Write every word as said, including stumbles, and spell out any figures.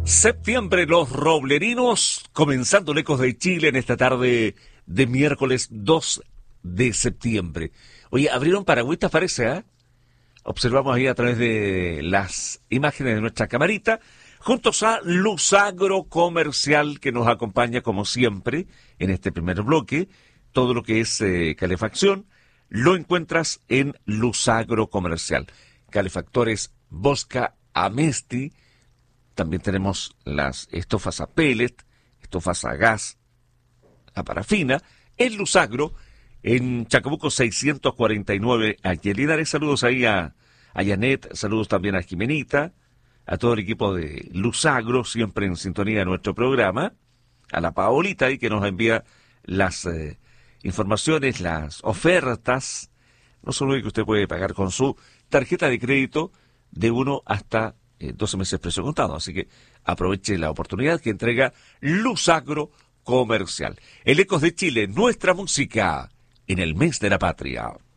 Septiembre, los roblerinos, comenzando el Ecos de Chile en esta tarde de miércoles dos de septiembre. Oye, abrieron paragüitas, parece, ¿eh? Observamos ahí a través de las imágenes de nuestra camarita, juntos a Luzagro Comercial, que nos acompaña como siempre en este primer bloque. Todo lo que es eh, calefacción lo encuentras en Luzagro Comercial. Calefactores Bosca Amesti. También tenemos las estufas a pellet, estufas a gas, a parafina, en Luzagro, en Chacabuco seiscientos cuarenta y nueve, aquí en Linares. Saludos ahí a, a Janet, saludos también a Jimenita, a todo el equipo de Luzagro, siempre en sintonía de nuestro programa, a la Paolita ahí que nos envía las eh, informaciones, las ofertas. No solo que usted puede pagar con su tarjeta de crédito de uno hasta Eh, doce meses precio contado, así que aproveche la oportunidad que entrega Luzagro Comercial. El Ecos de Chile, nuestra música en el mes de la patria.